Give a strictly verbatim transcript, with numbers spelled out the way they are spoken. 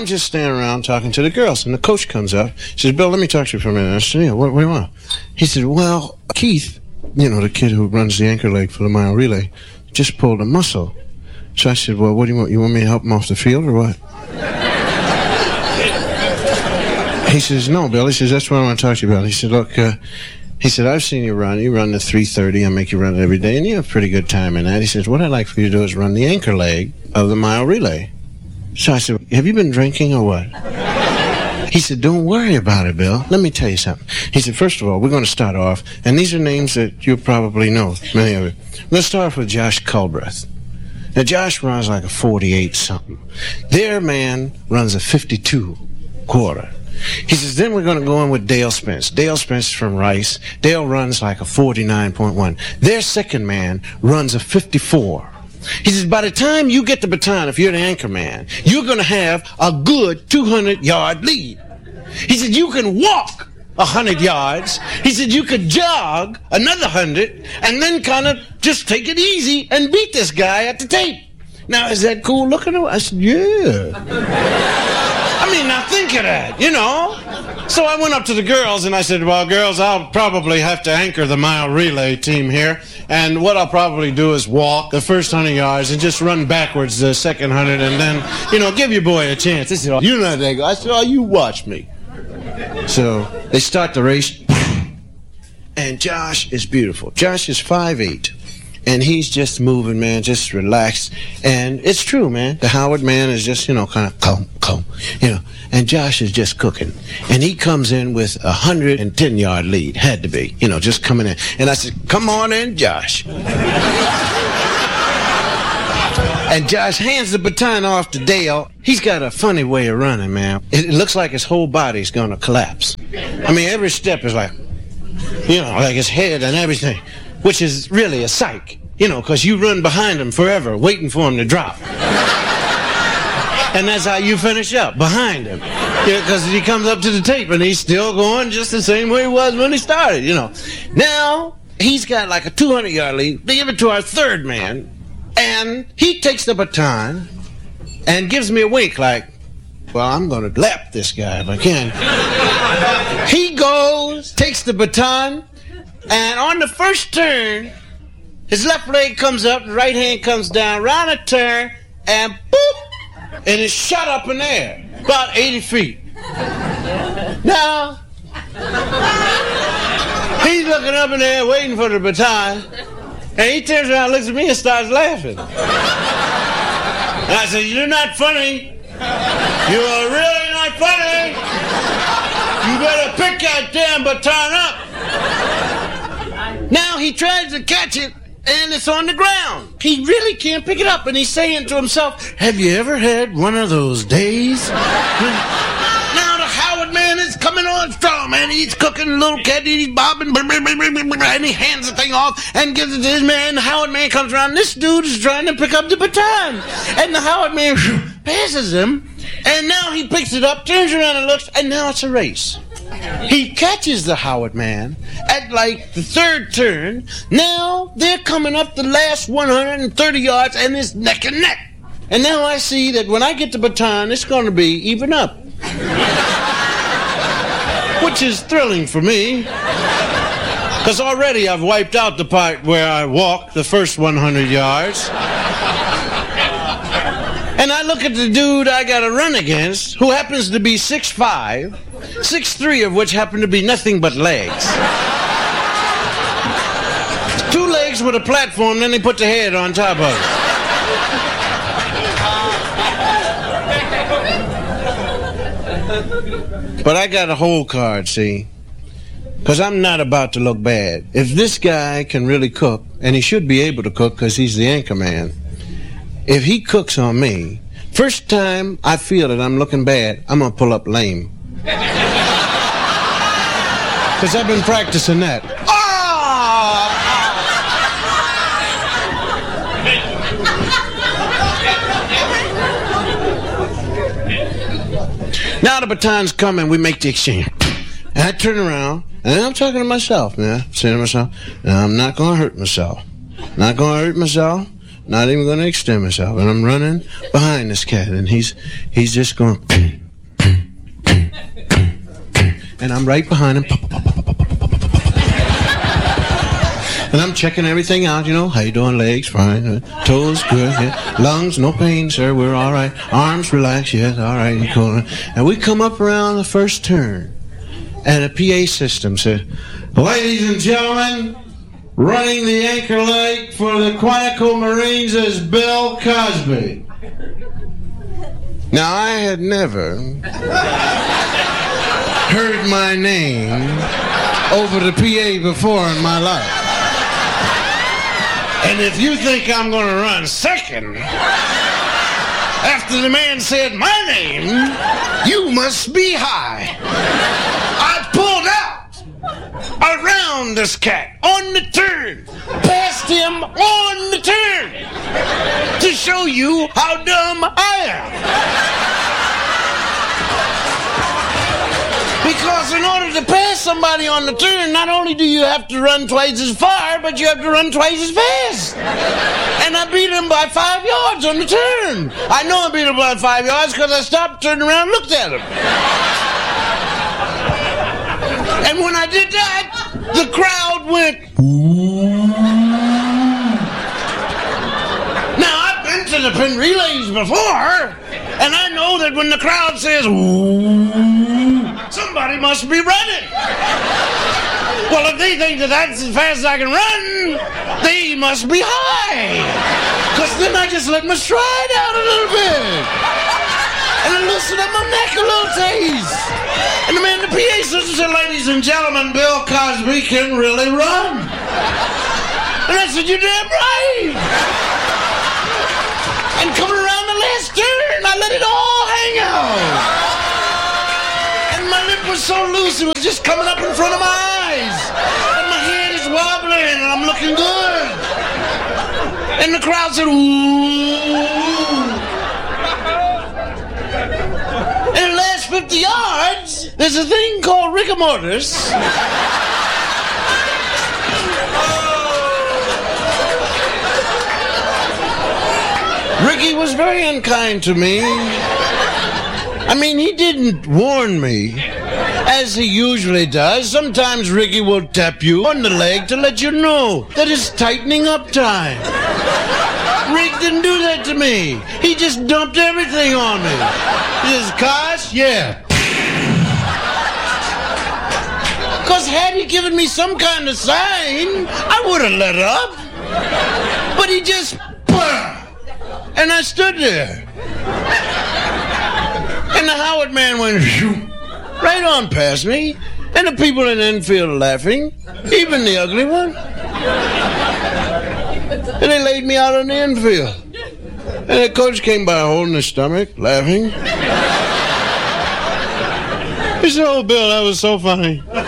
I'm just standing around talking to the girls, and the coach comes up. He says, Bill, let me talk to you for a minute. I said, yeah, what, what do you want? He said, well, Keith, you know, the kid who runs the anchor leg for the mile relay, just pulled a muscle. So I said, well, what do you want? You want me to help him off the field or what? He says, no, Bill. He says, that's what I want to talk to you about. He said, look, uh, he said, I've seen you run. You run the three thirty. I make you run it every day, and you have a pretty good time in that. He says, what I'd like for you to do is run the anchor leg of the mile relay. So I said, have you been drinking or what? He said, don't worry about it, Bill. Let me tell you something. He said, first of all, we're going to start off, and these are names that you probably know, many of you. Let's start off with Josh Culbreth. Now, Josh runs like a forty-eight something. Their man runs a fifty-two quarter. He says, then we're going to go in with Dale Spence. Dale Spence is from Rice. Dale runs like a forty-nine point one. Their second man runs a fifty-four. He says, by the time you get the baton, if you're the anchor man, you're going to have a good two hundred yard lead. He said, you can walk one hundred yards. He said, you could jog another one hundred and then kind of just take it easy and beat this guy at the tape. Now, is that cool looking? I said, yeah. I mean, now think of that, you know. So I went up to the girls and I said, well, girls, I'll probably have to anchor the mile relay team here. And what I'll probably do is walk the first one hundred yards and just run backwards the second one hundred and then, you know, give your boy a chance. They said, oh, you're not that guy. I said, oh, you watch me. So they start the race. And Josh is beautiful. Josh is five eight. And he's just moving, man, just relaxed. And it's true, man. The Howard man is just, you know, kind of, come, come, you know. And Josh is just cooking. And he comes in with a one hundred ten yard lead. Had to be, you know, just coming in. And I said, come on in, Josh. And Josh hands the baton off to Dale. He's got a funny way of running, man. It, it looks like his whole body's going to collapse. I mean, every step is like, you know, like his head and everything. Which is really a psych, you know, because you run behind him forever, waiting for him to drop. And that's how you finish up, behind him. Because you know, he comes up to the tape and he's still going just the same way he was when he started, you know. Now, he's got like a two hundred yard lead. They give it to our third man, and he takes the baton and gives me a wink like, well, I'm going to lap this guy if I can. He goes, takes the baton, and on the first turn, his left leg comes up, the right hand comes down, round a turn, and boop, and it's shot up in the air, about eighty feet. Now, he's looking up in the air, waiting for the baton, and he turns around, looks at me, and starts laughing. And I said, you're not funny. You are really not funny. You better pick that damn baton up. Now he tries to catch it, and it's on the ground. He really can't pick it up, and he's saying to himself, have you ever had one of those days? Now the Howard man is coming on strong, man. He's cooking a little cat, he's bobbing, and he hands the thing off and gives it to his man. The Howard man comes around. This dude is trying to pick up the baton, and the Howard man passes him, and now he picks it up, turns around and looks, and now it's a race. He catches the Howard man at like the third turn. Now they're coming up the last one hundred thirty yards, and it's neck and neck. And now I see that when I get the baton, it's going to be even up. Which is thrilling for me. Because already I've wiped out the part where I walk the first one hundred yards. And I look at the dude I got to run against, who happens to be six five, six three of which happen to be nothing but legs. Two legs with a platform, then they put the head on top of it. But I got a whole card, see? Because I'm not about to look bad. If this guy can really cook, and he should be able to cook because he's the anchor man, if he cooks on me, first time I feel that I'm looking bad, I'm going to pull up lame. Because I've been practicing that. Ah! Now the baton's coming, we make the exchange. And I turn around, and I'm talking to myself, man. I'm saying to myself, I'm not going to hurt myself. Not going to hurt myself. not even going to extend myself. And I'm running behind this cat, and he's he's just going, and I'm right behind him. And I'm checking everything out, you know. How you doing? Legs, fine. Uh, toes, good. Yeah. Lungs, no pain, sir. We're all right. Arms, relax. Yes, all right. You cool. And we come up around the first turn, and a P A system said, "Ladies and gentlemen, running the anchor leg for the Quantico Marines is Bill Cosby." Now, I had never heard my name over the P A before in my life. And if you think I'm going to run second after the man said my name, you must be high. I pulled out around this cat on the turn, past him on the turn, to show you how dumb I am. Because in order to pass somebody on the turn, not only do you have to run twice as far, but you have to run twice as fast. And I beat him by five yards on the turn. I know I beat him by five yards because I stopped, turned around, and looked at him. And when I did that, the crowd went, ooh. Now, I've been to the pin relays before, and I know that when the crowd says, ooh, somebody must be running. Well, if they think that that's as fast as I can run, they must be high. Because then I just let my stride out a little bit. And I loosened up my neck a little taste. And the man in the P A system said, "Ladies and gentlemen, Bill Cosby can really run." And I said, "You're damn right." And coming around the last turn, I let it all hang out. My lip was so loose, it was just coming up in front of my eyes. And my head is wobbling, and I'm looking good. And the crowd said, ooh. In the last fifty yards, there's a thing called rigor mortis. Ricky was very unkind to me. I mean, he didn't warn me, as he usually does. Sometimes Ricky will tap you on the leg to let you know that it's tightening up time. Rick didn't do that to me. He just dumped everything on me. He says, "Cos, yeah." Because had he given me some kind of sign, I would have let up. But he just, and I stood there. And the Howard man went right on past me, and the people in the infield are laughing, even the ugly one. And they laid me out on the infield. And the coach came by holding his stomach, laughing. He said, "Oh, Bill, that was so funny."